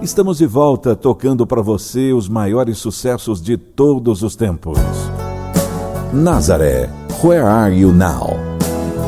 Estamos de volta tocando para você os maiores sucessos de todos os tempos. Nazaré, Where Are You Now?